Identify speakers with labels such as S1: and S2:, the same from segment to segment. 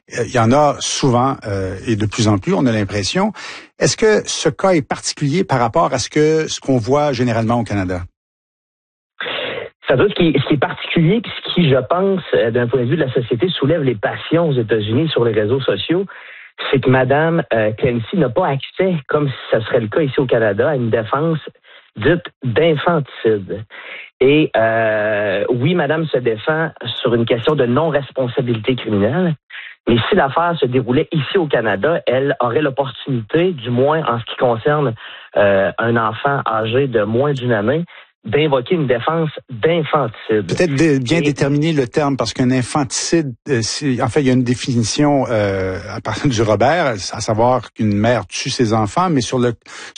S1: Il y en a souvent et de plus en plus, on a l'impression. Est-ce que ce cas est particulier par rapport à ce qu'on voit généralement au Canada?
S2: Ça veut dire ce qui est particulier, puis ce qui, je pense, d'un point de vue de la société, soulève les passions aux États-Unis sur les réseaux sociaux, c'est que Mme Clancy n'a pas accès, comme ça serait le cas ici au Canada, à une défense dite d'infanticide. Et oui, Madame se défend sur une question de non-responsabilité criminelle, mais si l'affaire se déroulait ici au Canada, elle aurait l'opportunité, du moins en ce qui concerne un enfant âgé de moins d'une année, d'invoquer une défense d'infanticide.
S1: Peut-être bien déterminer le terme, parce qu'un infanticide, en fait, il y a une définition à partir du Robert, à savoir qu'une mère tue ses enfants, mais sur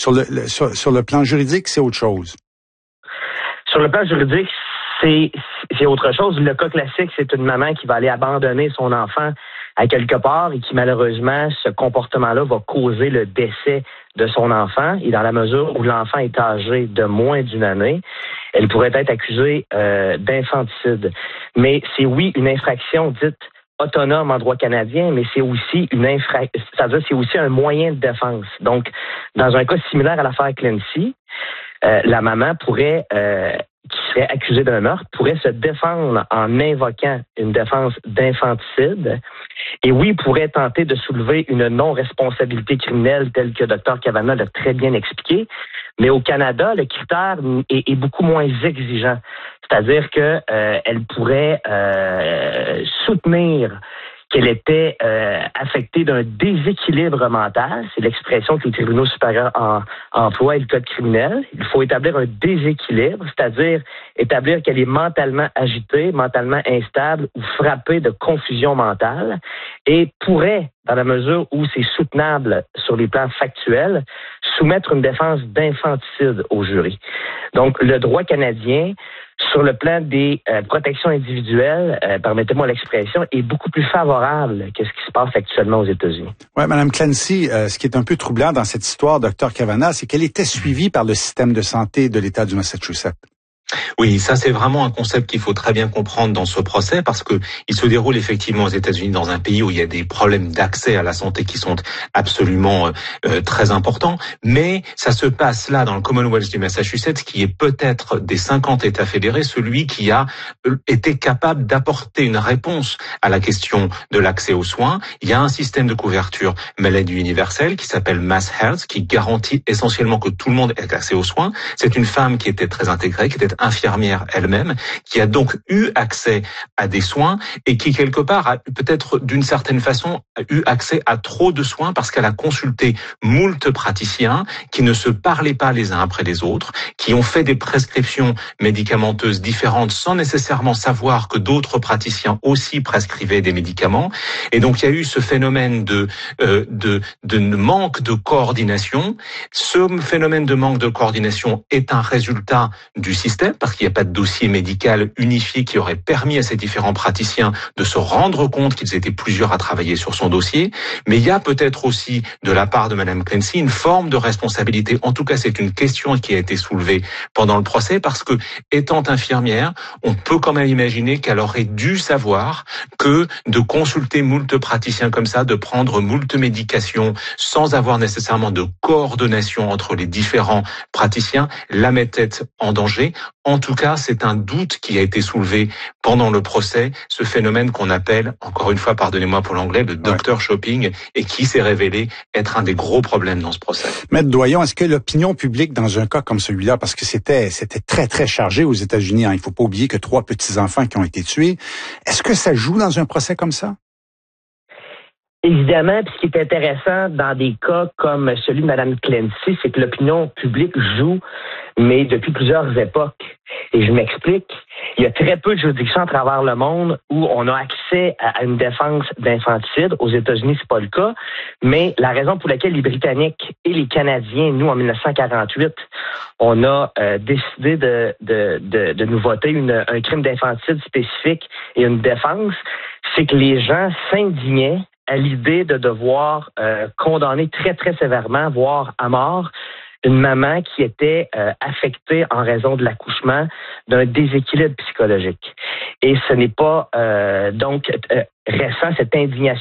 S1: le plan juridique, c'est autre chose.
S2: Sur le plan juridique, c'est autre chose. Le cas classique, c'est une maman qui va aller abandonner son enfant à quelque part et qui, malheureusement, ce comportement-là va causer le décès de son enfant. Et dans la mesure où l'enfant est âgé de moins d'une année, elle pourrait être accusée d'infanticide. Mais c'est oui une infraction dite autonome en droit canadien, mais c'est aussi c'est aussi un moyen de défense. Donc, dans un cas similaire à l'affaire Clancy, la maman qui serait accusée d'un meurtre, pourrait se défendre en invoquant une défense d'infanticide. Et oui, pourrait tenter de soulever une non-responsabilité criminelle telle que Dr. Kavanagh l'a très bien expliqué. Mais au Canada, le critère est beaucoup moins exigeant. C'est-à-dire que elle pourrait soutenir qu'elle était affectée d'un déséquilibre mental. C'est l'expression que les tribunaux supérieurs emploient et le code criminel. Il faut établir un déséquilibre, c'est-à-dire établir qu'elle est mentalement agitée, mentalement instable ou frappée de confusion mentale et pourrait, dans la mesure où c'est soutenable sur les plans factuels, soumettre une défense d'infanticide au jury. Donc, le droit canadien, sur le plan des protections individuelles, permettez-moi l'expression, est beaucoup plus favorable que ce qui se passe actuellement aux États-Unis.
S1: Oui, Mme Clancy, ce qui est un peu troublant dans cette histoire, Dr. Kavanagh, c'est qu'elle était suivie par le système de santé de l'État du Massachusetts.
S3: Oui, ça c'est vraiment un concept qu'il faut très bien comprendre dans ce procès parce que il se déroule effectivement aux États-Unis dans un pays où il y a des problèmes d'accès à la santé qui sont absolument très importants, mais ça se passe là dans le Commonwealth du Massachusetts qui est peut-être des 50 États fédérés celui qui a été capable d'apporter une réponse à la question de l'accès aux soins. Il y a un système de couverture maladie universelle qui s'appelle Mass Health qui garantit essentiellement que tout le monde ait accès aux soins. C'est une femme qui était très intégrée, qui était infirmière elle-même, qui a donc eu accès à des soins et qui, quelque part, a peut-être d'une certaine façon eu accès à trop de soins parce qu'elle a consulté moult praticiens qui ne se parlaient pas les uns après les autres, qui ont fait des prescriptions médicamenteuses différentes sans nécessairement savoir que d'autres praticiens aussi prescrivaient des médicaments. Et donc, il y a eu ce phénomène de manque de coordination. Ce phénomène de manque de coordination est un résultat du système parce qu'il n'y a pas de dossier médical unifié qui aurait permis à ces différents praticiens de se rendre compte qu'ils étaient plusieurs à travailler sur son dossier. Mais il y a peut-être aussi, de la part de Mme Clancy, une forme de responsabilité. En tout cas, c'est une question qui a été soulevée pendant le procès parce que, étant infirmière, on peut quand même imaginer qu'elle aurait dû savoir que de consulter moult praticiens comme ça, de prendre moult médications sans avoir nécessairement de coordination entre les différents praticiens, la mettait en danger. En tout cas, c'est un doute qui a été soulevé pendant le procès, ce phénomène qu'on appelle, encore une fois, pardonnez-moi pour l'anglais, le doctor shopping, et qui s'est révélé être un des gros problèmes dans ce procès.
S1: Maître Doyon, est-ce que l'opinion publique dans un cas comme celui-là, parce que c'était très, très chargé aux États-Unis, il faut pas oublier que 3 petits-enfants qui ont été tués, est-ce que ça joue dans un procès comme ça?
S2: Évidemment, puis ce qui est intéressant dans des cas comme celui de Mme Clancy, c'est que l'opinion publique joue, mais depuis plusieurs époques. Et je m'explique, il y a très peu de juridictions à travers le monde où on a accès à une défense d'infanticide. Aux États-Unis, c'est pas le cas. Mais la raison pour laquelle les Britanniques et les Canadiens, nous, en 1948, on a décidé de nous voter un crime d'infanticide spécifique et une défense, c'est que les gens s'indignaient à l'idée de devoir condamner très, très sévèrement, voire à mort, une maman qui était affectée en raison de l'accouchement d'un déséquilibre psychologique. Et ce n'est pas donc récent, cette indignation